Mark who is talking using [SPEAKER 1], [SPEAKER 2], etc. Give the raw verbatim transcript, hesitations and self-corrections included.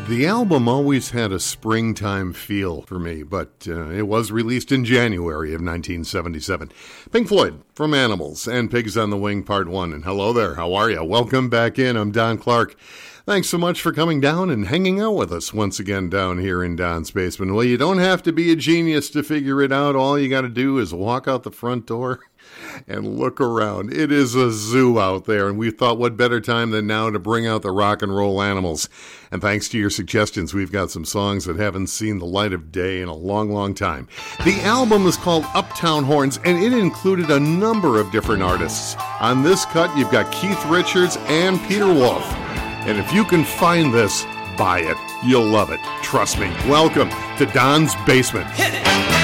[SPEAKER 1] The album always had a springtime feel for me, but uh, it was released in January of nineteen seventy-seven. Pink Floyd from Animals and Pigs on the Wing Part one. And hello there, how are you? Welcome back in. I'm Don Clark. Thanks so much for coming down and hanging out with us once again down here in Don's Basement. Well, you don't have to be a genius to figure it out. All you got to do is walk out the front door and look around. It is a zoo out there, and we thought what better time than now to bring out the rock and roll animals. And thanks to your suggestions, we've got some songs that haven't seen the light of day in a long, long time. The album is called Uptown Horns, and it included a number of different artists. On this cut, you've got Keith Richards and Peter Wolf. And if you can find this, buy it. You'll love it. Trust me. Welcome to Don's Basement. Hit it!